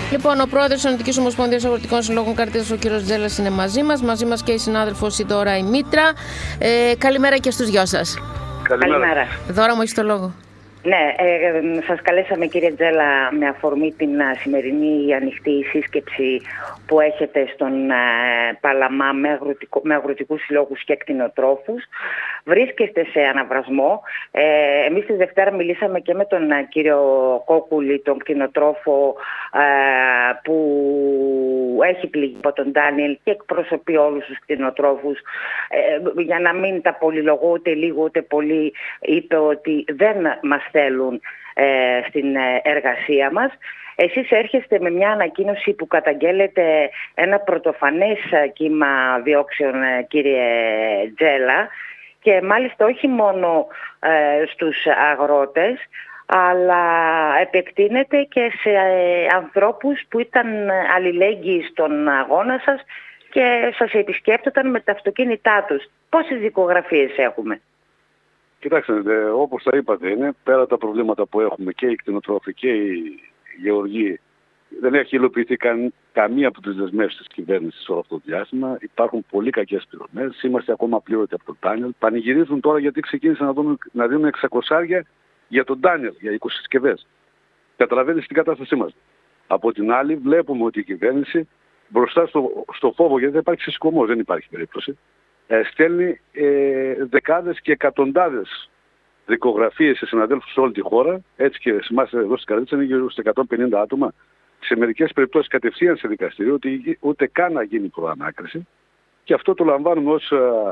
Λοιπόν, ο πρόεδρος της Ενωτικής Ομοσπονδίας Αγροτικών Συλλόγων Κάρτιδας, ο κύριος Τζέλας, είναι μαζί μας και η συνάδελφος η Δώρα η Μήτρα. Καλημέρα και στους δυο σας. Καλημέρα. Δώρα μου, έχεις το λόγο. Ναι, σας καλέσαμε κύριε Τζέλα με αφορμή την σημερινή ανοιχτή σύσκεψη που έχετε στον Παλαμά με αγροτικούς συλλόγους και κτηνοτρόφους. Βρίσκεστε σε αναβρασμό. Εμείς τη Δευτέρα μιλήσαμε και με τον κύριο Κόκουλη, τον κτηνοτρόφο που έχει πληγεί από τον Ντάνιελ και εκπροσωπεί όλους τους κτηνοτρόφους. Για να μην τα πολυλογώ ούτε λίγο ούτε πολύ, είπε ότι δεν μας θέλουν στην εργασία μας. Εσείς έρχεστε με μια ανακοίνωση που καταγγέλλεται ένα πρωτοφανές κύμα διώξεων, κύριε Τζέλα, και μάλιστα όχι μόνο στους αγρότες, αλλά επεκτείνεται και σε ανθρώπους που ήταν αλληλέγγυοι στον αγώνα σας και σας επισκέπτονταν με τα αυτοκίνητά τους. Πόσες δικογραφίες έχουμε? Κοιτάξτε, όπως τα είπατε, είναι πέρα τα προβλήματα που έχουμε και οι κτηνοτρόφοι και οι γεωργοί. Δεν έχει υλοποιηθεί καμία από τις δεσμεύσεις της κυβέρνησης όλο αυτό το διάστημα. Υπάρχουν πολύ κακές πληρωμές. Είμαστε ακόμα πλήρωτοι από τον Ντάνιελ. Πανηγυρίζουν τώρα γιατί ξεκίνησαν να δίνουν 600 για τον Ντάνιελ, για 20 συσκευές. Καταλαβαίνεις την κατάστασή μας. Από την άλλη, βλέπουμε ότι η κυβέρνηση μπροστά στο φόβο, γιατί δεν υπάρχει συσχωμός, δεν υπάρχει περίπτωση, στέλνει δεκάδες και εκατοντάδες δικογραφίες σε συναδέλφους σε όλη τη χώρα. Έτσι και σε εμάς εδώ στην Καρδίτσα είναι γύρω στα 150 άτομα. Σε μερικές περιπτώσεις κατευθείαν σε δικαστήριο, ούτε καν να γίνει προανάκριση. Και αυτό το λαμβάνουμε ως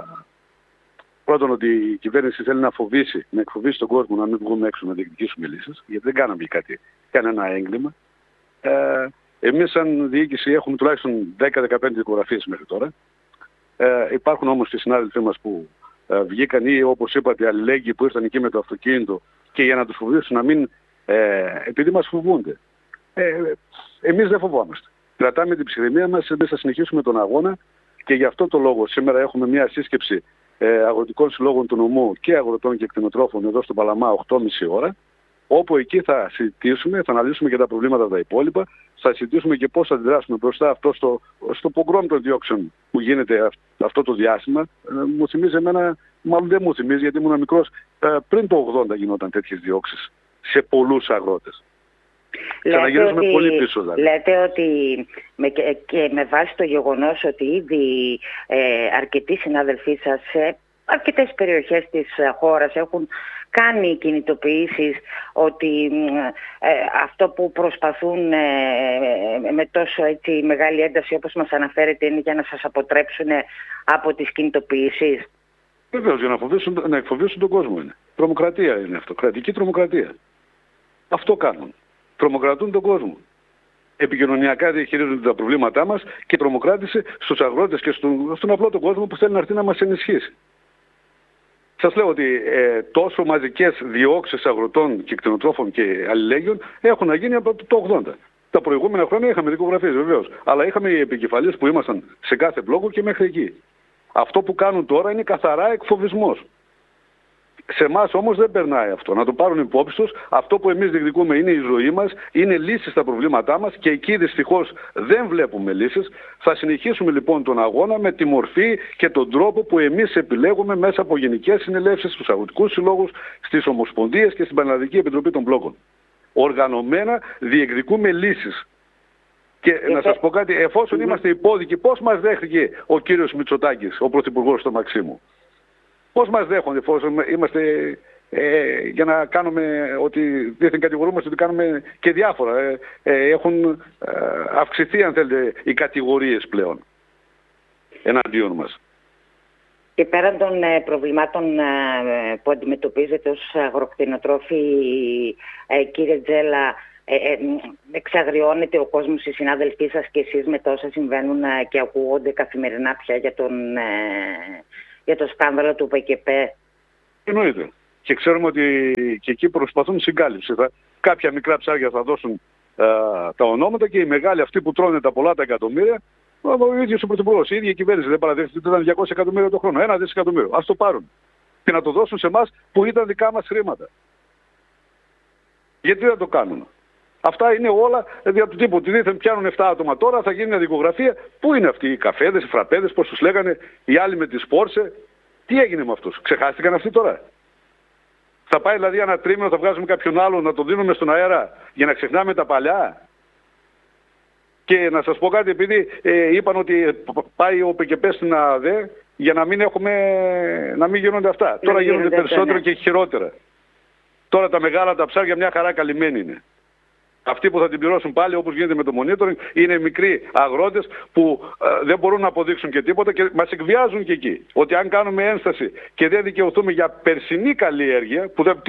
πρώτον ότι η κυβέρνηση θέλει να εκφοβήσει τον κόσμο να μην βγούμε έξω να διεκδικήσουμε λύσεις, γιατί δεν κάναμε κανένα έγκλημα. Εμείς σαν διοίκηση έχουμε τουλάχιστον 10-15 δικογραφίες μέχρι τώρα. Υπάρχουν όμως και συνάδελφοί μας που βγήκαν ή όπως είπατε αλληλέγγυοι που ήρθαν εκεί με το αυτοκίνητο και για να τους φοβήσουν να μην, επειδή μας φοβούνται. Εμείς δεν φοβόμαστε. Κρατάμε την ψυχραιμία μας, εμείς θα συνεχίσουμε τον αγώνα και γι' αυτό το λόγο σήμερα έχουμε μια σύσκεψη αγροτικών συλλόγων του νομού και αγροτών και κτηνοτρόφων εδώ στο Παλαμά 8.30 ώρα, όπου εκεί θα συζητήσουμε, θα αναλύσουμε και τα προβλήματα τα υπόλοιπα, θα συζητήσουμε και πώς θα αντιδράσουμε μπροστά αυτό στο πογκρόμ των διώξεων που γίνεται αυτό το διάστημα. Μου θυμίζει εμένα, μάλλον δεν μου θυμίζει γιατί ήμουν μικρός, πριν το 80 γινόταν τέτοιες διώξεις σε πολλούς αγρότες. Ξαναγυρίζουμε πολύ πίσω δηλαδή. Λέτε ότι και με βάση το γεγονός ότι ήδη αρκετοί συνάδελφοί σας σε αρκετές περιοχές της χώρας έχουν κάνει κινητοποιήσεις, ότι αυτό που προσπαθούν με τόσο έτσι μεγάλη ένταση όπως μας αναφέρετε είναι για να σας αποτρέψουν από τις κινητοποιήσεις. Βεβαίως, για να εκφοβήσουν τον κόσμο είναι. Τρομοκρατία είναι αυτό, κρατική τρομοκρατία. Αυτό κάνουν. Τρομοκρατούν τον κόσμο. Επικοινωνιακά διαχειρίζονται τα προβλήματά μας και τρομοκράτηση στους αγρότες και στον απλό τον κόσμο που θέλει να έρθει να μας ενισχύσει. Σας λέω ότι τόσο μαζικές διώξεις αγροτών και κτηνοτρόφων και αλληλέγγυων έχουν να γίνει από το 80. Τα προηγούμενα χρόνια είχαμε δικογραφίες βεβαίως, αλλά είχαμε οι επικεφαλείς που ήμασταν σε κάθε μπλόκο και μέχρι εκεί. Αυτό που κάνουν τώρα είναι καθαρά εκφοβισμός. Σε εμάς όμως δεν περνάει αυτό. Να το πάρουν υπόψη τους. Αυτό που εμείς διεκδικούμε είναι η ζωή μας, είναι λύσεις στα προβλήματά μας και εκεί δυστυχώς δεν βλέπουμε λύσεις. Θα συνεχίσουμε λοιπόν τον αγώνα με τη μορφή και τον τρόπο που εμείς επιλέγουμε μέσα από γενικές συνελεύσεις, στους αγροτικούς συλλόγους, στις ομοσπονδίες και στην Πανελλαδική Επιτροπή των Μπλόκων. Οργανωμένα διεκδικούμε λύσεις. Και να σας πω κάτι, εφόσον είμαστε υπόδικοι, πώς μας δέχτηκε ο κύριος Μητσοτάκης, ο Πρωθυπουργός στο Μαξίμου? Πώς μας δέχονται εφόσον είμαστε για να κάνουμε ότι δίθεν κατηγορούμαστε ότι κάνουμε και διάφορα. Έχουν αυξηθεί αν θέλετε οι κατηγορίες πλέον εναντίον μας. Και πέραν των προβλημάτων που αντιμετωπίζετε ως αγροκτηνοτρόφοι, κύριε Τζέλα, εξαγριώνεται ο κόσμος, οι συνάδελφοί σας και εσείς με τόσα συμβαίνουν και ακούγονται καθημερινά πια για το σκάνδαλο του ΠΚΠ? Εννοείται. Και ξέρουμε ότι και εκεί προσπαθούν συγκάλυψη. Κάποια μικρά ψάρια θα δώσουν τα ονόματα και οι μεγάλοι αυτοί που τρώνε τα πολλά τα εκατομμύρια, ο ίδιος ο Πρωθυπουργός, η ίδια η κυβέρνηση δεν παραδέχεται ότι ήταν 200 εκατομμύρια το χρόνο. 1 δισεκατομμύριο. Ας το πάρουν. Και να το δώσουν σε εμάς που ήταν δικά μας χρήματα. Γιατί δεν το κάνουν? Αυτά είναι όλα δια του τύπου. Ότι δίθεν πιάνουν 7 άτομα τώρα, θα γίνει μια δικογραφία. Πού είναι αυτοί οι καφέδες, οι φραπέδες, πώς τους λέγανε, οι άλλοι με τις Πόρσε. Τι έγινε με αυτούς, ξεχάστηκαν αυτοί τώρα? Θα πάει δηλαδή ένα τρίμηνο, θα βγάζουμε κάποιον άλλο να τον δίνουμε στον αέρα για να ξεχνάμε τα παλιά? Και να σας πω κάτι, επειδή είπαν ότι πάει ο ΠΚΠ στην ΑΔΕ για να μην γίνονται αυτά. Τώρα γίνονται περισσότερο και χειρότερα. Τώρα τα μεγάλα τα ψάρια μια χαρά καλυμμένοι είναι. Αυτοί που θα την πληρώσουν πάλι, όπως γίνεται με το monitoring, είναι μικροί αγρότες που δεν μπορούν να αποδείξουν και τίποτα και μας εκβιάζουν και εκεί. Ότι αν κάνουμε ένσταση και δεν δικαιωθούμε για περσινή καλλιέργεια, που τι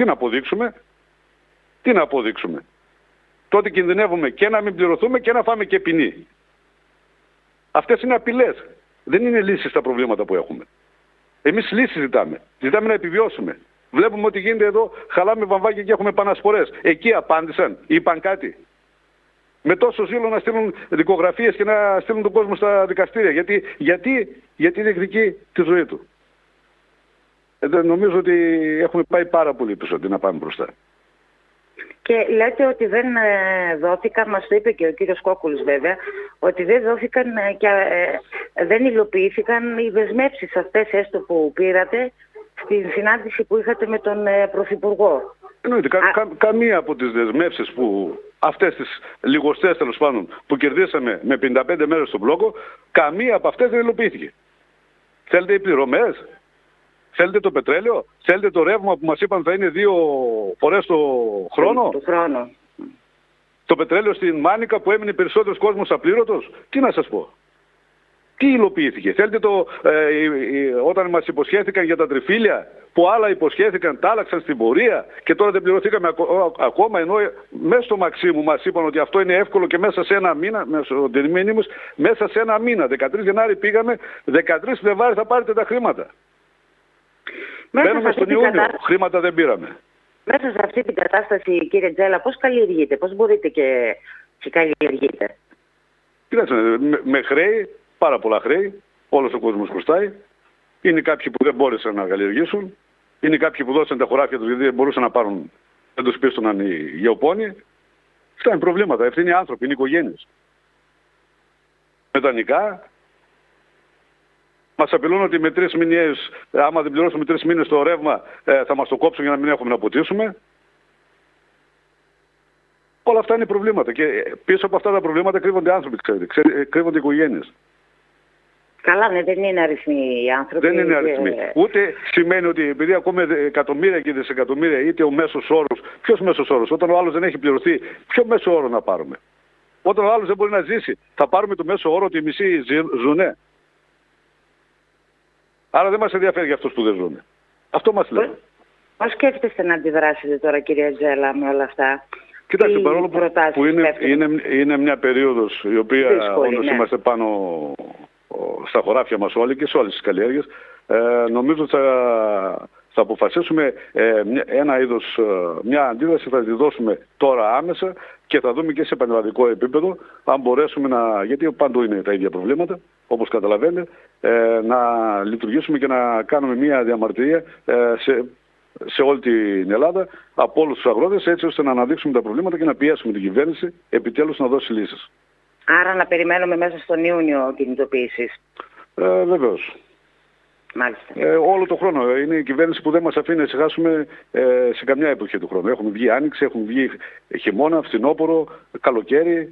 να αποδείξουμε. Τότε κινδυνεύουμε και να μην πληρωθούμε και να φάμε και ποινή. Αυτές είναι απειλές. Δεν είναι λύσεις στα προβλήματα που έχουμε. Εμείς λύσεις ζητάμε. Ζητάμε να επιβιώσουμε. Βλέπουμε ότι γίνεται εδώ, χαλάμε βαμβάκια και έχουμε πανασπορές. Εκεί απάντησαν, είπαν κάτι? Με τόσο ζήλο να στείλουν δικογραφίες και να στείλουν τον κόσμο στα δικαστήρια. Γιατί διεκδικεί τη ζωή του. Νομίζω ότι έχουμε πάει πάρα πολύ πίσω αντί να πάμε μπροστά. Και λέτε ότι δεν δόθηκαν, μας το είπε και ο κύριος Κόκκουλος βέβαια, ότι δεν δόθηκαν και δεν υλοποιήθηκαν οι δεσμεύσεις αυτές έστω που πήρατε στην συνάντηση που είχατε με τον Πρωθυπουργό. Εννοείται, καμία από τις δεσμεύσεις που αυτές τις λιγοστές τέλος πάντων που κερδίσαμε με 55 μέρες στον μπλόκο, καμία από αυτές δεν υλοποιήθηκε. Θέλετε οι πληρωμές? Θέλετε το πετρέλαιο? Θέλετε το ρεύμα που μας είπαν θα είναι 2 φορές το χρόνο? Το πετρέλαιο στην Μάνικα που έμεινε περισσότερος κόσμος απλήρωτος? Τι να σας πω. Τι υλοποιήθηκε? Θέλετε όταν μας υποσχέθηκαν για τα τριφύλια που άλλα υποσχέθηκαν, τα άλλαξαν στην πορεία και τώρα δεν πληρωθήκαμε ακόμα, ενώ μέσα στο Μαξίμου μας είπαν ότι αυτό είναι εύκολο και μέσα σε ένα μήνα, μέσα σε ένα μήνα, 13 Γενάρη πήγαμε, 13 Φλεβάρη θα πάρετε τα χρήματα. Μπαίνουμε στον Ιούνιο, χρήματα δεν πήραμε. Μέσα σε αυτή την κατάσταση, κύριε Τζέλα, πώς καλλιεργείτε, πώς μπορείτε και καλλιεργείτε? Κοιτάξτε, με χρέη, πάρα πολλά χρέη, όλος ο κόσμος χρωστάει. Είναι κάποιοι που δεν μπόρεσαν να καλλιεργήσουν. Είναι κάποιοι που δώσαν τα χωράφια τους γιατί δεν μπορούσαν να πάρουν, δεν τους πίστοναν οι γεωπόνοι. Αυτά είναι προβλήματα. Αυτοί είναι οι άνθρωποι, είναι οι οικογένειες. Μετανικά. Μας απειλούν ότι με 3 μήνες, άμα δεν πληρώσουμε 3 μήνες το ρεύμα, θα μας το κόψουν για να μην έχουμε να ποτίσουμε. Όλα αυτά είναι προβλήματα και πίσω από αυτά τα προβλήματα κρύβονται άνθρωποι, κρύβονται οικογένειες. Καλά, ναι, δεν είναι αριθμοί οι άνθρωποι. Δεν είναι αριθμοί. Ούτε σημαίνει ότι επειδή ακούμε εκατομμύρια και δισεκατομμύρια, είτε ο μέσος όρος, ποιος μέσος όρος? Όταν ο άλλος δεν έχει πληρωθεί, ποιο μέσο όρο να πάρουμε? Όταν ο άλλος δεν μπορεί να ζήσει, θα πάρουμε το μέσο όρο ότι οι μισοί ζουνε? Άρα δεν μας ενδιαφέρει για αυτούς που δεν ζουν. Αυτό μας λέει. Πώς σκέφτεστε να αντιδράσετε τώρα, κυρία Τζέλα, με όλα αυτά? Κοιτάξτε, παρόλο που είναι μια περίοδος η οποία όντως είμαστε πάνω στα χωράφια μας όλοι και σε όλες τις καλλιέργειες, νομίζω ότι θα αποφασίσουμε μια αντίδραση, θα τη δώσουμε τώρα άμεσα και θα δούμε και σε πανελλαδικό επίπεδο αν μπορέσουμε γιατί παντού είναι τα ίδια προβλήματα, όπως καταλαβαίνετε, να λειτουργήσουμε και να κάνουμε μια διαμαρτυρία σε όλη την Ελλάδα από όλους τους αγρότες, έτσι ώστε να αναδείξουμε τα προβλήματα και να πιέσουμε την κυβέρνηση επιτέλους να δώσει λύσεις. Άρα να περιμένουμε μέσα στον Ιούνιο κινητοποίησεις? Βεβαίως. Μάλιστα. Όλο το χρόνο. Είναι η κυβέρνηση που δεν μας αφήνει να ησυχάσουμε σε καμιά εποχή του χρόνου. Έχουμε βγει άνοιξη, έχουμε βγει χειμώνα, φθινόπωρο, καλοκαίρι.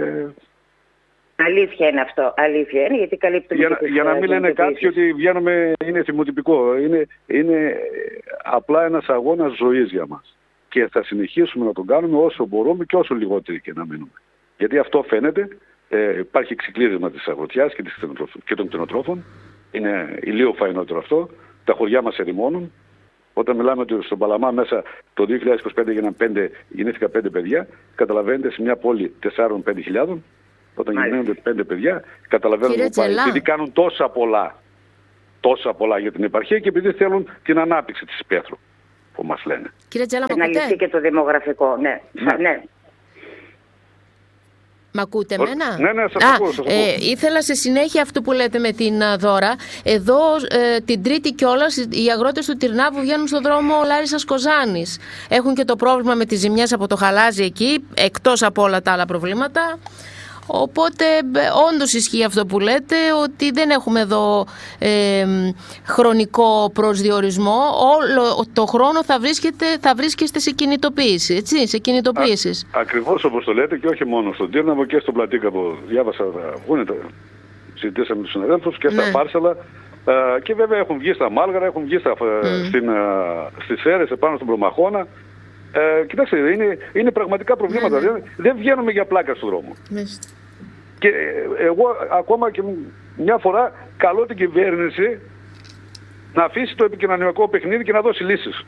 Αλήθεια είναι αυτό. Αλήθεια είναι, γιατί καλύπτουμε για να μην λένε κάποιοι ότι βγαίνουμε, είναι θυμοτυπικό. Είναι απλά ένας αγώνας ζωής για μας. Και θα συνεχίσουμε να τον κάνουμε όσο μπορούμε και όσο λιγότεροι και να μείνουμε. Γιατί αυτό φαίνεται, υπάρχει ξεκλείδισμα της αγροτιάς και των κτηνοτρόφων. Είναι ηλίο φαϊνότερο αυτό. Τα χωριά μας ερημώνουν. Όταν μιλάμε ότι στον Παλαμά μέσα το 2025 γεννήθηκαν 5 παιδιά, καταλαβαίνετε σε μια πόλη 4-5 χιλιάδων, όταν γεννιούνται 5 παιδιά, καταλαβαίνετε που πάει. Επειδή κάνουν τόσα πολλά για την επαρχία και επειδή θέλουν την ανάπτυξη της υπαίθρου, που μας λένε. Κύριε Τζέλα, να λυθεί και το δημογραφικό, ναι. Μ' ακούτε εμένα? Ναι, σας ακούω. Ήθελα σε συνέχεια αυτό που λέτε με την Δώρα. Εδώ την Τρίτη κιόλας οι αγρότες του Τυρνάβου βγαίνουν στον δρόμο Λάρισσας Κοζάνης. Έχουν και το πρόβλημα με τις ζημιές από το χαλάζι εκεί, εκτός από όλα τα άλλα προβλήματα. Οπότε όντως ισχύει αυτό που λέτε, ότι δεν έχουμε εδώ χρονικό προσδιορισμό. Όλο το χρόνο θα βρίσκεστε σε κινητοποίηση, έτσι, σε κινητοποίησεις. Ακριβώς όπως το λέτε, και όχι μόνο στον Τύρναβο και στον Πλατήκα που διάβασα, συζητήσαμε με τους συναδέλφους και στα Πάρσαλα. Και βέβαια έχουν βγει στα Μάλγαρα, έχουν βγει στις Σέρρες, επάνω στον Προμαχώνα. Κοιτάξτε, είναι πραγματικά προβλήματα. Δεν βγαίνουμε για πλάκα στον δρόμο. Και εγώ ακόμα και μια φορά καλώ την κυβέρνηση να αφήσει το επικοινωνιακό παιχνίδι και να δώσει λύσεις.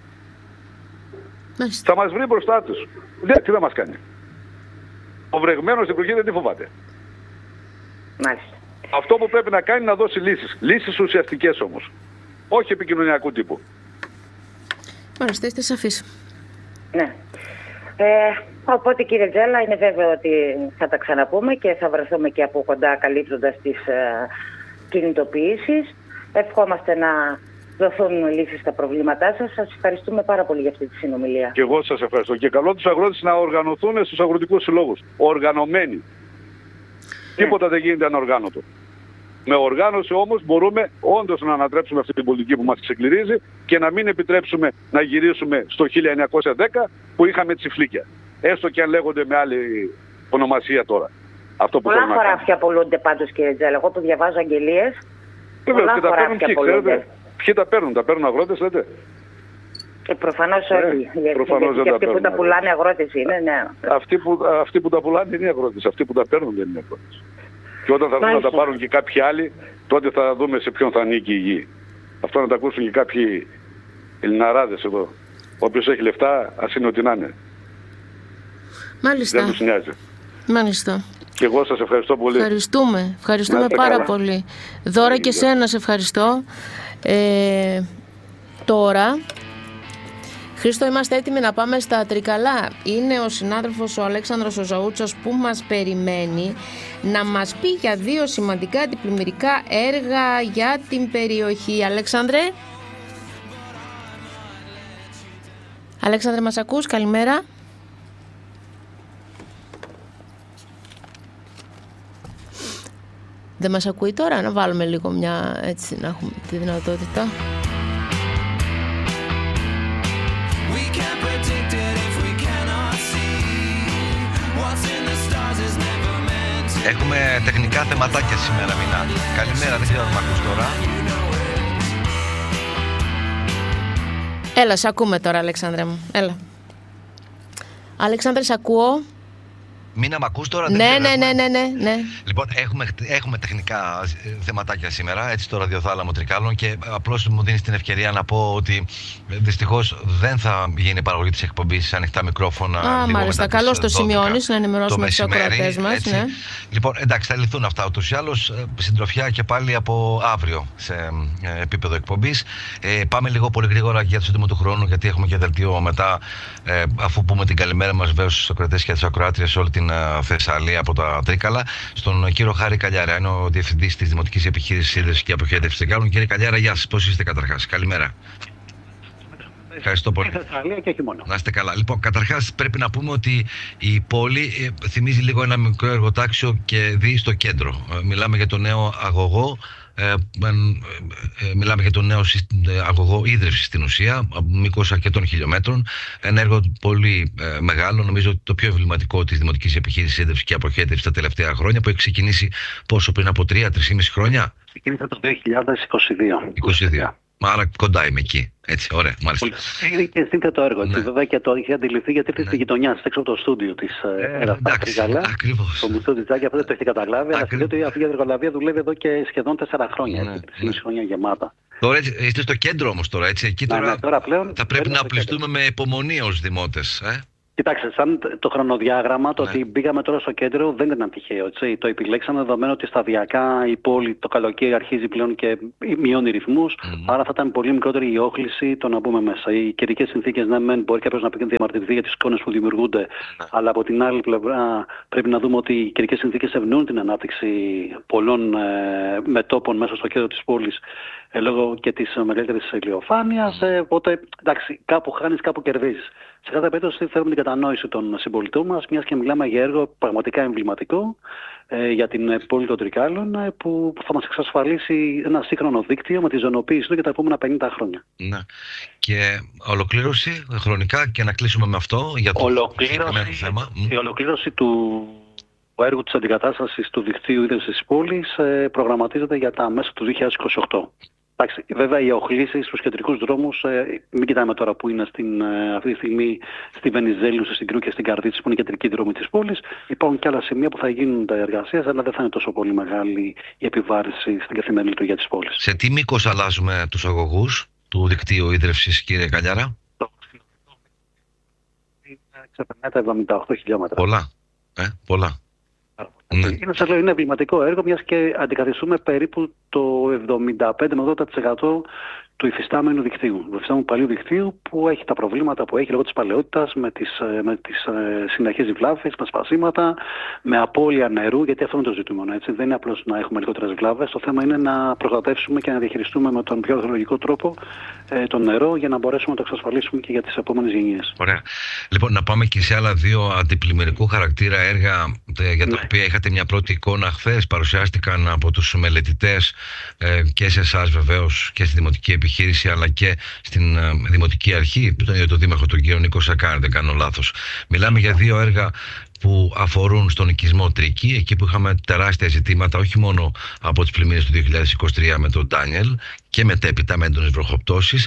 Θα μας βρει μπροστά τους. Τι θα μας κάνει? Ο βρεγμένος στην πληγή δεν τη φοβάται. Μάλιστα. Αυτό που πρέπει να κάνει είναι να δώσει λύσεις. Λύσεις ουσιαστικές όμως. Όχι επικοινωνιακού τύπου. Μάλιστα, είστε σαφείς. Ναι. Οπότε κύριε Τζέλα, είναι βέβαιο ότι θα τα ξαναπούμε και θα βρεθούμε και από κοντά καλύπτοντας τις κινητοποιήσεις. Ευχόμαστε να δοθούν λύσεις στα προβλήματά σας. Σας ευχαριστούμε πάρα πολύ για αυτή τη συνομιλία. Και εγώ σας ευχαριστώ. Και καλώ τους αγρότες να οργανωθούν στους αγροτικούς συλλόγους. Οργανωμένοι. Τίποτα δεν γίνεται ανοργάνωτο. Με οργάνωση όμως μπορούμε όντως να ανατρέψουμε αυτή την πολιτική που μας ξεκληρίζει και να μην επιτρέψουμε να γυρίσουμε στο 1910 που είχαμε τσιφλίκια. Έστω και αν λέγονται με άλλη ονομασία τώρα. Αυτό που πολλά χωράφια πολλούνται πάντως κύριε Τζέλα. Εγώ που διαβάζω αγγελίες, πολλά χωράφια πολλούνται. Ποιοι τα παίρνουν αγρότες λέτε? Προφανώς όχι. Γιατί αυτοί που τα πουλάνε αγρότες είναι, ναι. Αυτοί που τα πουλάνε είναι αγρότες. Αυτοί που τα παίρνουν δεν είναι αγρότες. Και όταν θα δούμε να τα πάρουν και κάποιοι άλλοι, τότε θα δούμε σε ποιον θα ανήκει η γη. Αυτό να τα ακούσουν και κάποιοι Ελληναράδες εδώ. Όποιος έχει λεφτά, ας είναι ό,τι να είναι. Μάλιστα. Δεν τους νοιάζει. Μάλιστα. Και εγώ σας ευχαριστώ πολύ. Ευχαριστούμε πάρα πολύ. Δώρα και σένα σε ευχαριστώ. Τώρα, Χρήστο, είμαστε έτοιμοι να πάμε στα Τρικαλά. Είναι ο συνάδελφος ο Αλέξανδρος ο Ζαούτσος που μας περιμένει να μας πει για 2 σημαντικά αντιπλημμυρικά έργα για την περιοχή. Αλέξανδρε, μας ακούς? Καλημέρα. Δεν μας ακούει τώρα? Να βάλουμε λίγο μια, έτσι, να έχουμε τη δυνατότητα. Έχουμε τεχνικά θεματάκια σήμερα, Μινά. Καλημέρα, δεν ξέρω αν μ' ακούς τώρα. Έλα, σ' ακούμε τώρα, Αλεξάνδρε μου. Έλα. Αλεξάνδρε, σ' ακούω. Μίνα, μ' ακούς τώρα? Ναι. Λοιπόν, έχουμε τεχνικά θεματάκια σήμερα, έτσι, στο ραδιοθάλαμο Τρικάλων, και απλώς μου δίνεις την ευκαιρία να πω ότι δυστυχώς δεν θα γίνει παραγωγή της εκπομπής ανοιχτά μικρόφωνα. Μάλιστα, καλώς το σημειώνεις, να ενημερώσουμε τους ακροατές μας. Ναι. Λοιπόν, εντάξει, θα λυθούν αυτά ούτως ή άλλως. Συντροφιά και πάλι από αύριο σε επίπεδο εκπομπής. Πάμε λίγο πολύ γρήγορα για το σύντομο του χρόνου, γιατί έχουμε και δελτίο μετά, αφού πούμε την καλημέρα μας βέβαια στους ακροατές και τις ακροάτριες όλη την Θεσσαλία από τα Τρίκαλα, στον κύριο Χάρη Καλιάρα. Είναι ο διευθυντής της Δημοτικής Επιχείρησης Σύνδεσης και Αποχέτευσης Τρικάλων. Κύριε Καλιάρα, γεια σας. Πώς είστε καταρχάς? Καλημέρα. Ευχαριστώ πολύ. Και όχι μόνο. Να είστε καλά. Λοιπόν, καταρχάς πρέπει να πούμε ότι η πόλη θυμίζει λίγο ένα μικρό εργοτάξιο και δει στο κέντρο. Μιλάμε για το νέο αγωγό. Μιλάμε για το νέο αγωγό ίδρυυσης στην ουσία, μήκος αρκετών χιλιόμετρων. Ένα έργο πολύ μεγάλο, νομίζω ότι το πιο εμβληματικό της Δημοτικής Επιχείρησης Ίδρυυσης και Αποχέτευσης τα τελευταία χρόνια, που έχει ξεκινήσει πόσο, πριν από 3-3,5 χρόνια? Ξεκίνησε το 2022. 22. Άρα κοντά είμαι εκεί. Έτσι, ωραία, μάλιστα. Είναι και σύνθετο έργο. Ναι. Βέβαια και το είχε αντιληφθεί γιατί ήρθε στη γειτονιά, έξω από το στούντιο της Τρικάλα. Ακριβώς. Το μισό τη Τζάκη, αυτό δεν το έχει καταλάβει. Αλλά σημαίνει ότι αυτή η εργολαβία δουλεύει εδώ και σχεδόν 4 χρόνια. 3,5 χρόνια γεμάτα. Τώρα είστε στο κέντρο όμως τώρα, έτσι. Εκεί τώρα, τώρα πλέον θα πρέπει να απληστούμε με υπομονή ως δημότες. Κοιτάξτε, σαν το χρονοδιάγραμμα, το ότι μπήκαμε τώρα στο κέντρο δεν ήταν τυχαίο. Έτσι. Το επιλέξαμε δεδομένου ότι σταδιακά η πόλη το καλοκαίρι αρχίζει πλέον και μειώνει ρυθμούς. Άρα θα ήταν πολύ μικρότερη η όχληση το να μπούμε μέσα. Οι καιρικές συνθήκες, ναι, μεν μπορεί κάποιος να πει και διαμαρτυρηθεί για τις εικόνες που δημιουργούνται, αλλά από την άλλη πλευρά πρέπει να δούμε ότι οι καιρικές συνθήκες ευνοούν την ανάπτυξη πολλών μετώπων μέσα στο κέντρο της πόλης λόγω και της μεγαλύτερης ηλιοφάνειας. Οπότε, εντάξει, κάπου χάνεις, κάπου κερδίζεις. Σε κάθε περίπτωση θέλουμε την κατανόηση των συμπολιτών μας, μιας και μιλάμε για έργο πραγματικά εμβληματικό για την πόλη των Τρικάλων, που θα μας εξασφαλίσει ένα σύγχρονο δίκτυο με τη ζωνοποίηση του για τα επόμενα 50 χρόνια. Ναι. Και ολοκλήρωση χρονικά, και να κλείσουμε με αυτό για το θέμα. Η ολοκλήρωση του έργου της αντικατάστασης του δικτύου ίδρυσης της πόλης προγραμματίζεται για τα μέσα του 2028. Εντάξει, βέβαια οι οχλήσεις στους κεντρικούς δρόμους, μην κοιτάμε τώρα που είναι αυτή τη στιγμή στη Βενιζέλου, στην Κρού και στην Καρδίτση, που είναι η κεντρική δρόμη της πόλης. Υπάρχουν και άλλα σημεία που θα γίνουν τα εργασίες, αλλά δεν θα είναι τόσο πολύ μεγάλη η επιβάρυνση στην καθημερινή λειτουργία της πόλης. Σε τι μήκος αλλάζουμε τους αγωγούς του δικτύου ίδρευσης, κύριε Καλιάρα? Ξεπερνάει τα 78 χιλιόμετρα. Πολλά. Πολλά. Ναι. Είναι εμβληματικό έργο, μιας και αντικαθιστούμε περίπου το 75 με 80% του υφιστάμενου δικτύου. Του υφιστάμενου παλιού δικτύου, που έχει τα προβλήματα που έχει λόγω της παλαιότητας, με τις συνεχείς βλάβες, με σπασίματα, με απώλεια νερού, γιατί αυτό είναι το ζητούμενο. Έτσι. Δεν είναι απλώς να έχουμε λιγότερες βλάβες. Το θέμα είναι να προστατεύσουμε και να διαχειριστούμε με τον πιο ορθολογικό τρόπο το νερό, για να μπορέσουμε να το εξασφαλίσουμε και για τις επόμενες γενιές. Ωραία. Λοιπόν, να πάμε και σε άλλα δύο αντιπλημμυρικού χαρακτήρα έργα, για τα οποία είχατε μια πρώτη εικόνα χθες. Παρουσιάστηκαν από τους μελετητές και σε εσάς βεβαίως και στη Δημοτική Επιχείρηση, αλλά και στην Δημοτική Αρχή, που ήταν για τον Δήμαρχο τον κύριο Νίκο Σακάρη, δεν κάνω λάθος. Μιλάμε για δύο έργα που αφορούν στον οικισμό Τρίκη, εκεί που είχαμε τεράστια ζητήματα, όχι μόνο από τις πλημμύρες του 2023 με τον Ντάνιελ και μετέπειτα με έντονες βροχοπτώσεις,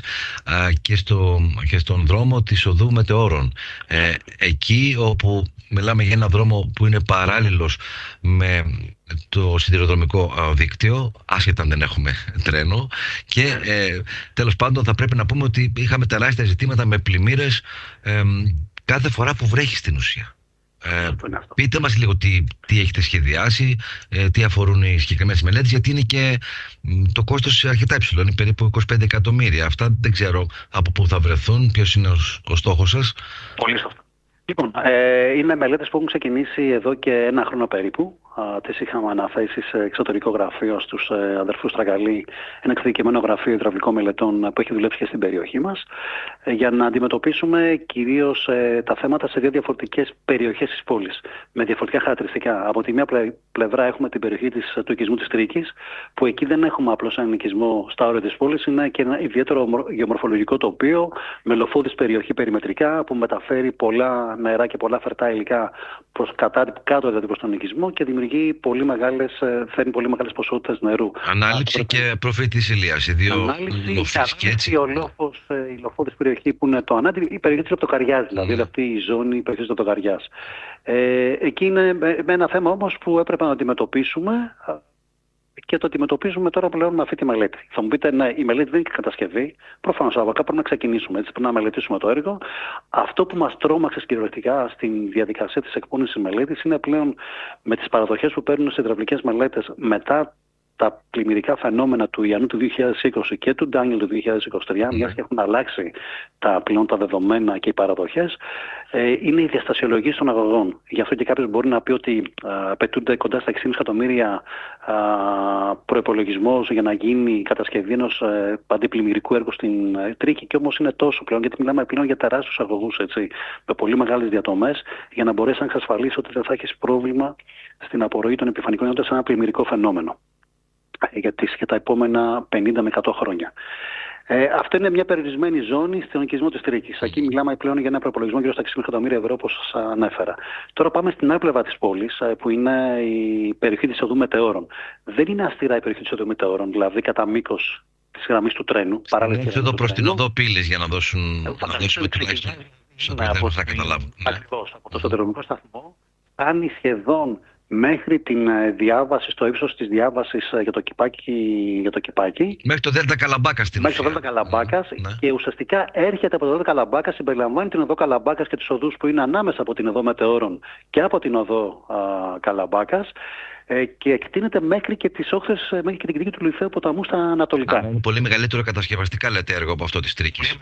και στον δρόμο της οδού Μετεώρων. Εκεί όπου μιλάμε για ένα δρόμο που είναι παράλληλος με το σιδηροδρομικό δίκτυο, άσχετα αν δεν έχουμε τρένο, και τέλος πάντων θα πρέπει να πούμε ότι είχαμε τεράστια ζητήματα με πλημμύρες κάθε φορά που βρέχει στην ουσία. Πείτε μας λίγο τι έχετε σχεδιάσει, τι αφορούν οι συγκεκριμένες μελέτες, γιατί είναι και το κόστος αρκετά υψηλό, είναι περίπου 25 εκατομμύρια. Αυτά δεν ξέρω από πού θα βρεθούν, ποιος είναι ο στόχος σας. Πολύ σωστά. Λοιπόν, είναι μελέτες που έχουν ξεκινήσει εδώ και ένα χρόνο περίπου. Τις είχαμε αναθέσει σε εξωτερικό γραφείο στους αδερφούς Τραγκαλή, ένα εξειδικευμένο γραφείο υδραυλικών μελετών που έχει δουλέψει και στην περιοχή μας, για να αντιμετωπίσουμε κυρίως τα θέματα σε δύο διαφορετικές περιοχές της πόλης, με διαφορετικά χαρακτηριστικά. Από τη μία πλευρά έχουμε την περιοχή του οικισμού της Τρίκης, που εκεί δεν έχουμε απλώς έναν οικισμό στα όρια της πόλης, είναι και ένα ιδιαίτερο γεωμορφολογικό τοπίο, με λοφόδης περιοχή περιμετρικά, που μεταφέρει πολλά νερά και πολλά φερτά υλικά κάτω δηλαδή προς τον οικισμό και δημιουργεί φέρνει πολύ μεγάλες ποσότητες νερού. Ανάληψη και προφή της Ηλίας, οι δύο λοφές. Η λοφόδης περιοχή που είναι το ανάτι, η περιοχή της Λεπτοκαριάς, δηλαδή αυτή η ζώνη, η περιοχή της Λεπτοκαριάς. Εκεί είναι με ένα θέμα όμως που έπρεπε να αντιμετωπίσουμε, και το αντιμετωπίζουμε τώρα πλέον με αυτή τη μελέτη. Θα μου πείτε, ναι, η μελέτη δεν είναι κατασκευή. Προφανώς από κάπου πρέπει να ξεκινήσουμε. Έτσι, πρέπει να μελετήσουμε το έργο. Αυτό που μας τρόμαξε κυριολεκτικά στην διαδικασία της εκπόνησης μελέτης είναι πλέον με τις παραδοχές που παίρνουν σε υδραυλικές μελέτες μετά τα πλημμυρικά φαινόμενα του Ιαννού του 2020 και του Ντάνιελ του 2023, μιας και έχουν αλλάξει πλέον τα δεδομένα και οι παραδοχές, είναι η διαστασιολογία των αγωγών. Γι' αυτό και κάποιος μπορεί να πει ότι απαιτούνται κοντά στα 6,5 εκατομμύρια προϋπολογισμός για να γίνει η κατασκευή ενός αντιπλημμυρικού έργου στην Τρίκη, και όμως είναι τόσο πλέον, γιατί μιλάμε πλέον για τεράστιους αγωγούς, έτσι, με πολύ μεγάλες διατομές, για να μπορέσει να εξασφαλίσει ότι δεν θα έχει πρόβλημα στην απορροή των επιφανικών ιδιών σε ένα πλημμυρικό φαινόμενο για τα επόμενα 50 με 100 χρόνια. Αυτό είναι μια περιορισμένη ζώνη στον οικισμό της Τρίκης. Εκεί μιλάμε πλέον για ένα προπολογισμό γύρω στα 6,5 εκατομμύρια ευρώ, όπως σας ανέφερα. Τώρα πάμε στην άλλη πλευρά της πόλης, που είναι η περιοχή της οδού Μετεώρων. Δεν είναι αυστηρά η περιοχή της οδού Μετεώρων, δηλαδή κατά μήκος της γραμμής του τρένου. Είναι εδώ προς την οδό Πύλης, για να δώσουμε τουλάχιστον. Ακριβώς, από το σιδηροδρομικό σταθμό. Φτάνει σχεδόν μέχρι την διάβαση, στο ύψος της διάβασης για το κυπάκι. Μέχρι το Δέλτα Καλαμπάκας στην ουσία. Μέχρι το Δέλτα Καλαμπάκας και ουσιαστικά έρχεται από το Δέλτα Καλαμπάκας, συμπεριλαμβάνει την οδό Καλαμπάκας και τις οδούς που είναι ανάμεσα από την οδό Μετεώρων και από την οδό Καλαμπάκας και εκτείνεται μέχρι και τις όχθες, μέχρι και την κριτική του Λυθαίου Ποταμού στα ανατολικά. Είναι πολύ μεγαλύτερο κατασκευαστικά, λέτε, έργο από αυτό της Τρίκης.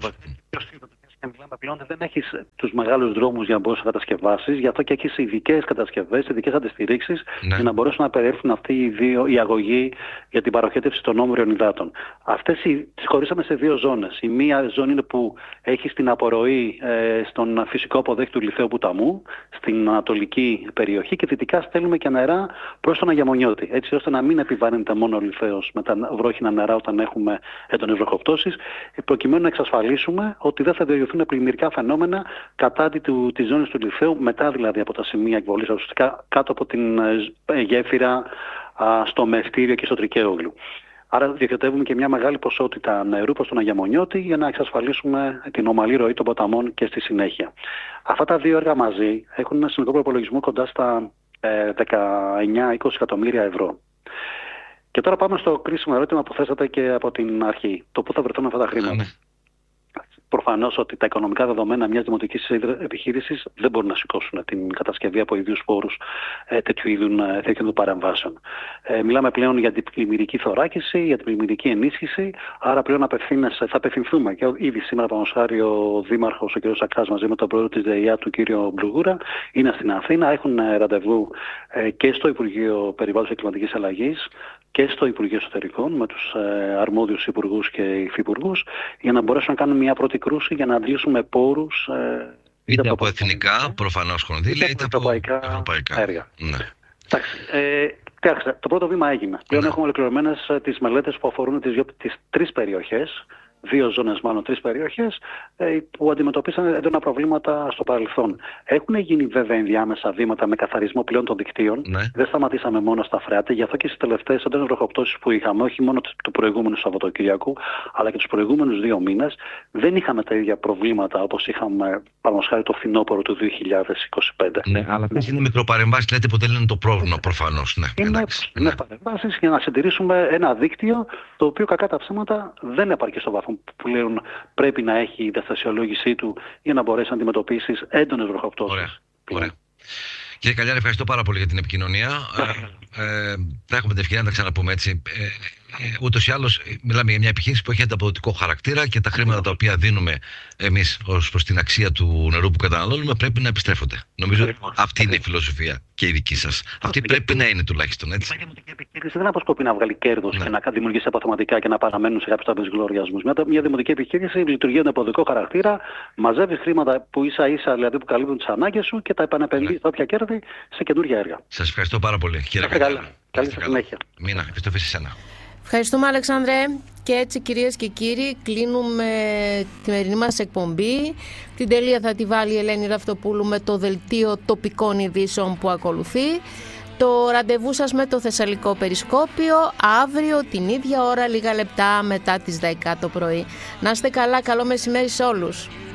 Μιλάμε πλέον δεν έχεις τους μεγάλους δρόμους για να μπορείς να κατασκευάσεις, γι' αυτό και έχεις ειδικές κατασκευές, ειδικές αντιστηρίξεις για να μπορέσουν να περιέλθουν αυτοί οι αγωγοί για την παροχέτευση των όμοιρων υδάτων. Αυτές τις χωρίσαμε σε δύο ζώνες. Η μία ζώνη είναι που έχει την απορροή στον φυσικό αποδέχτη του Λυθαίου Ποταμού, στην ανατολική περιοχή, και δυτικά στέλνουμε και νερά προς τον Αγιαμονιώτη, έτσι ώστε να μην επιβαρύνεται μόνο ο Λυθαίος με τα βρόχινα νερά όταν έχουμε έντονες βροχοπτώσεις, προκειμένου να εξασφαλίσουμε ότι δεν θα διορθωθούν πλημμυρικά φαινόμενα κατά της ζώνης του Λυθαίου, μετά δηλαδή από τα σημεία εκβολής, ουσιαστικά κάτω από την γέφυρα στο Μευτήριο και στο Τρικαίογλου. Άρα διοχετεύουμε και μια μεγάλη ποσότητα νερού προς τον Αγιαμονιώτη για να εξασφαλίσουμε την ομαλή ροή των ποταμών και στη συνέχεια. Αυτά τα δύο έργα μαζί έχουν ένα συνολικό προπολογισμό κοντά στα 19-20 εκατομμύρια ευρώ. Και τώρα πάμε στο κρίσιμο ερώτημα που θέσατε και από την αρχή. Το πού θα βρεθούν αυτά τα χρήματα. Προφανώς ότι τα οικονομικά δεδομένα μιας δημοτικής επιχείρησης δεν μπορούν να σηκώσουν την κατασκευή από ίδιους πόρους τέτοιου είδους παρεμβάσεων. Μιλάμε πλέον για την πλημμυρική θωράκιση, για την πλημμυρική ενίσχυση, άρα πλέον θα απευθυνθούμε. Και ήδη σήμερα, παραδείγματος χάρη, ο Δήμαρχος, ο κ. Σακράς, μαζί με τον πρόεδρο της ΔΕΙΑ, του κ. Μπλουγούρα, είναι στην Αθήνα, έχουν ραντεβού και στο Υπουργείο Περιβάλλοντος και Κλιματικής Αλλαγής και στο Υπουργείο Εσωτερικών με τους αρμόδιους υπουργούς και υφυπουργούς, για να μπορέσουν να κάνουν μια πρώτη κρούση για να αντλήσουμε πόρους είτε από εθνικά προφανώς κονδύλια είτε από ευρωπαϊκά έργα. Ναι. Εντάξει, το πρώτο βήμα έγινε. Πλέον έχουμε ολοκληρωμένες τις μελέτες που αφορούν τις τρεις περιοχές, δύο ζώνες μάλλον, τρεις περιοχές που αντιμετωπίσαν έντονα προβλήματα στο παρελθόν. Έχουν γίνει βέβαια ενδιάμεσα βήματα με καθαρισμό πλέον των δικτύων. Ναι. Δεν σταματήσαμε μόνο στα φρεάτη, γι' αυτό και στις τελευταίες έντονες βροχοπτώσεις που είχαμε, όχι μόνο του προηγούμενου Σαββατοκυριακού, αλλά και τους προηγούμενους 2 μήνες, δεν είχαμε τα ίδια προβλήματα όπως είχαμε, παραδείγματος χάρη, το φθινόπωρο του 2025. Ναι, αλλά αυτές είναι μικροπαρεμβάσεις, λέτε, που δεν είναι το πρόβλημα προφανώς. Ναι, είναι παρεμβάσεις για να συντηρήσουμε ένα δίκτυο το οποίο, κακά τα ψέματα, δεν επαρκεί στο βαθμό που πλέον πρέπει να έχει η διαστασιολόγησή του για να μπορέσει να αντιμετωπίσει έντονες βροχοπτώσεις. Ωραία. Κύριε Καλιάρη, ευχαριστώ πάρα πολύ για την επικοινωνία. Θα έχουμε την ευκαιρία να τα ξαναπούμε έτσι. Ούτως ή άλλως, μιλάμε για μια επιχείρηση που έχει ανταποδοτικό χαρακτήρα και τα χρήματα τα οποία δίνουμε εμείς ως προς την αξία του νερού που καταναλώνουμε πρέπει να επιστρέφονται. Νομίζω αυτή είναι η φιλοσοφία και η δική σας. Αυτή πρέπει να είναι τουλάχιστον έτσι. Η δημοτική επιχείρηση δεν αποσκοπεί να βγάλει κέρδος και να δημιουργήσει αποθεματικά και να παραμένουν σε κάποιους ταπεινούς λογαριασμούς. Μια δημοτική επιχείρηση λειτουργεί με ανταποδοτικό χαρακτήρα, μαζεύει χρήματα που ίσα-ίσα δηλαδή που καλύπτουν τις ανάγκες σου και τα επανεπενδύει όποια κέρδη σε καινούργια έργα. Σας ευχαριστώ πάρα πολύ, κύριε Καλιάρη. Καλή συνέχεια. Μίνα, επιστροφή σε σένα. Ευχαριστούμε, Αλεξάνδρε. Και έτσι, κυρίες και κύριοι, κλείνουμε τη σημερινή μας εκπομπή. Την τελεία θα τη βάλει η Ελένη Ραυτοπούλου με το δελτίο τοπικών ειδήσεων που ακολουθεί. Το ραντεβού σας με το Θεσσαλικό Περισκόπιο αύριο την ίδια ώρα, λίγα λεπτά μετά τις 10 το πρωί. Να είστε καλά, καλό μεσημέρι σε όλους.